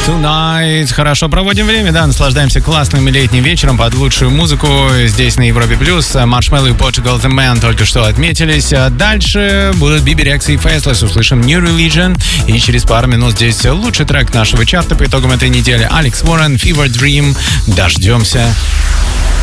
Tonight. Хорошо проводим время, да, наслаждаемся классным летним вечером под лучшую музыку здесь на Европе+. Marshmello и Portugal The Man только что отметились. Дальше будут Биби Рекс и Faceless. Услышим New Religion. И через пару минут здесь лучший трек нашего чарта по итогам этой недели. Алекс Уоррен, Fever Dream. Дождемся.